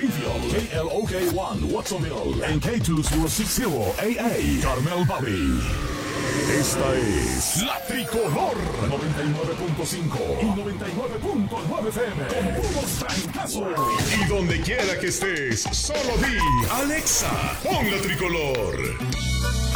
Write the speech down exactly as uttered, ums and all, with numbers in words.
K L O K one Watsonville and K two zero six zero A A Carmel Valley. Esta es La Tricolor noventa y nueve punto cinco y noventa y nueve punto nueve F M. Con puros trancazos. Y donde quiera que estés, solo di Alexa, pon La Tricolor.